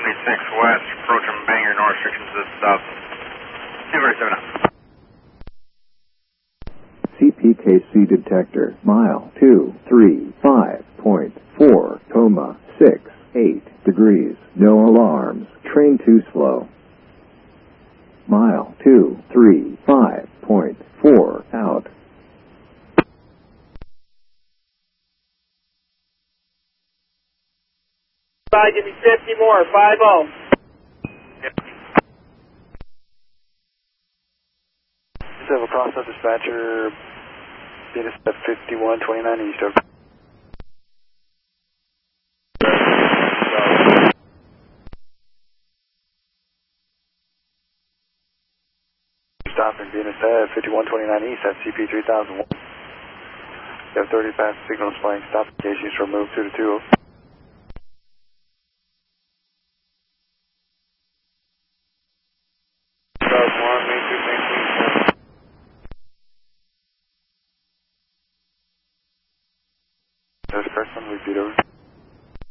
76 west, approaching Bangor North, restrictions to the south. 247 up. CPKC detector, mile 235.4, 68 no alarms, train too slow. Mile 235.4, out. Give me 50 more, 5-0. Civil Crossroads dispatcher, data step 5129 east of. Stopping Venus at 5129 east at CP 3001. You have 30 fast signals playing. Stop in case you should move 2 to 2. This person, repeat over.